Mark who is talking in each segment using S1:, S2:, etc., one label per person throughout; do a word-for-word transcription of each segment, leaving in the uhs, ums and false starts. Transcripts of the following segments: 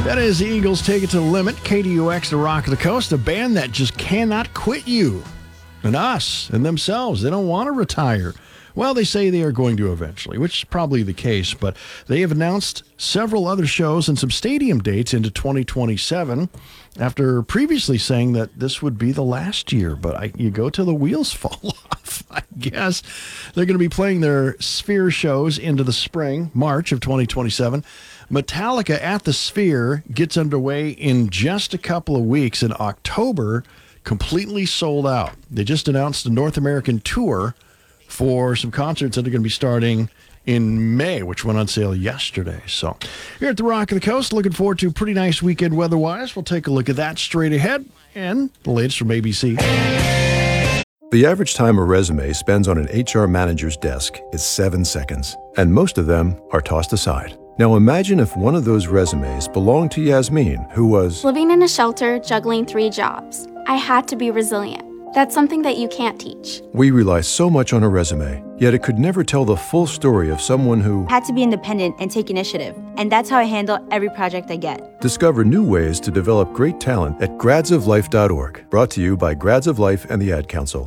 S1: That is the Eagles Take It to the Limit. K D U X, the Rock of the Coast, a band that just cannot quit you and us and themselves. They don't want to retire. Well, they say they are going to eventually, which is probably the case, but they have announced several other shows and some stadium dates into twenty twenty-seven after previously saying that this would be the last year. But I, you go till the wheels fall off, I guess. They're going to be playing their Sphere shows into the spring, March of twenty twenty-seven. Metallica at the Sphere gets underway in just a couple of weeks in October, completely sold out. They just announced a North American tour for some concerts that are going to be starting in May, which went on sale yesterday. So here at the Rock of the Coast, looking forward to a pretty nice weekend weather-wise. We'll take a look at that straight ahead and the latest from A B C.
S2: The average time a resume spends on an H R manager's desk is seven seconds, and most of them are tossed aside. Now imagine if one of those resumes belonged to Yasmin, who was
S3: living in a shelter, juggling three jobs. I had to be resilient. That's something that you can't teach.
S2: We rely so much on a resume, yet it could never tell the full story of someone who
S4: had to be independent and take initiative. And that's how I handle every project I get.
S2: Discover new ways to develop great talent at grads of life dot org. Brought to you by Grads of Life and the Ad Council.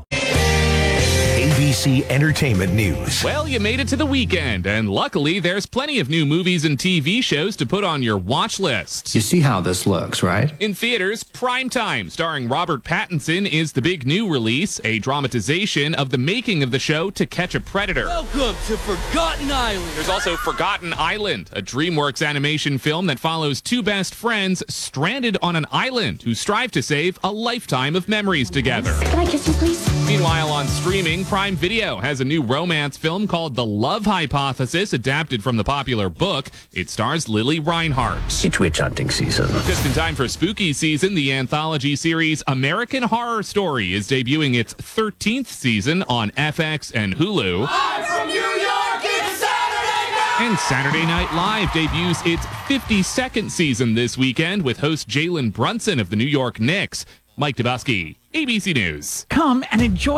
S5: A B C Entertainment News.
S6: Well, you made it to the weekend, and luckily there's plenty of new movies and T V shows to put on your watch list.
S7: You see how this looks, right?
S6: In theaters, Primetime, starring Robert Pattinson, is the big new release, a dramatization of the making of the show To Catch a Predator.
S8: Welcome to Forgotten Island.
S6: There's also Forgotten Island, a DreamWorks animation film that follows two best friends stranded on an island who strive to save a lifetime of memories together.
S3: Can I kiss you, please?
S6: Meanwhile, on streaming, Prime Video has a new romance film called The Love Hypothesis, adapted from the popular book. It stars Lily Reinhart.
S7: It's witch hunting season.
S6: Just in time for spooky season, the anthology series American Horror Story is debuting its thirteenth season on F X and Hulu.
S8: I'm from New York, it's Saturday night!
S6: And Saturday Night Live debuts its fifty-second season this weekend with host Jalen Brunson of the New York Knicks. Mike Dubusky, A B C News.
S9: Come and enjoy.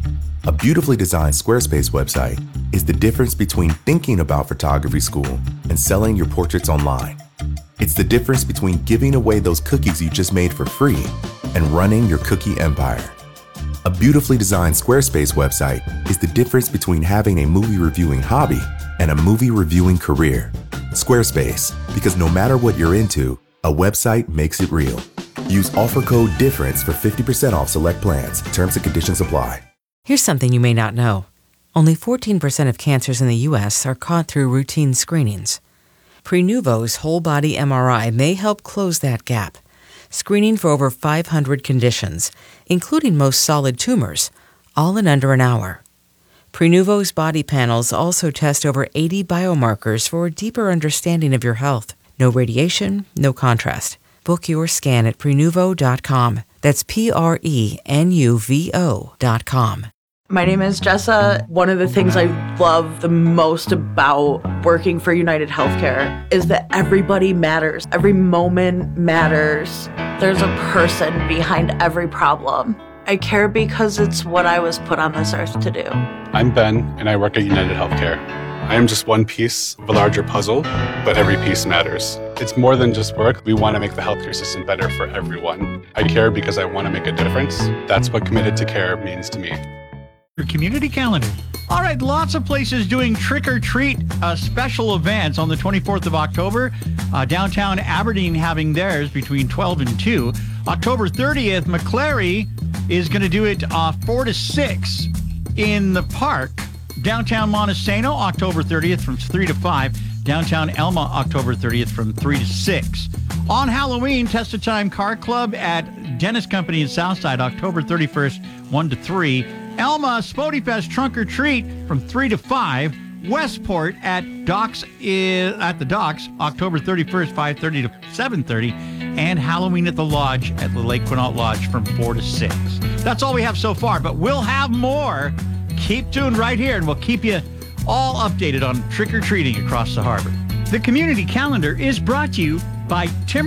S10: A beautifully designed Squarespace website is the difference between thinking about photography school and selling your portraits online. It's the difference between giving away those cookies you just made for free and running your cookie empire. A beautifully designed Squarespace website is the difference between having a movie reviewing hobby and a movie reviewing career. Squarespace, because no matter what you're into, a website makes it real. Use offer code DIFFERENCE for fifty percent off select plans. Terms and conditions apply.
S11: Here's something you may not know. Only fourteen percent of cancers in the U S are caught through routine screenings. Prenuvo's whole-body M R I may help close that gap, screening for over five hundred conditions, including most solid tumors, all in under an hour. Prenuvo's body panels also test over eighty biomarkers for a deeper understanding of your health. No radiation, no contrast. Book your scan at Prenuvo dot com. That's P R E N U V O dot com.
S12: My name is Jessa. One of the things I love the most about working for United Healthcare is that everybody matters. Every moment matters. There's a person behind every problem. I care because it's what I was put on this earth to do.
S13: I'm Ben, and I work at United Healthcare. I am just one piece of a larger puzzle, but every piece matters. It's more than just work. We want to make the healthcare system better for everyone. I care because I want to make a difference. That's what Committed to Care means to me.
S9: Your community calendar. All right, lots of places doing Trick or Treat uh, special events on the twenty-fourth of October. Uh, downtown Aberdeen having theirs between twelve and two. October thirtieth, McClary is going to do it uh, four to six in the park. Downtown Montesano, October thirtieth from three to five. Downtown Elma, October thirtieth from three to six. On Halloween, Test of Time Car Club at Dennis Company in Southside, October thirty-first, one to three. Elma, Spodie Fest Trunk or Treat from three to five. Westport at Docks is, at the Docks, October thirty-first, five thirty to seven thirty. And Halloween at the Lodge at the Lake Quinault Lodge from four to six. That's all we have so far, but we'll have more. Keep tuned right here, and we'll keep you all updated on trick-or-treating across the harbor. The community calendar is brought to you by Tim.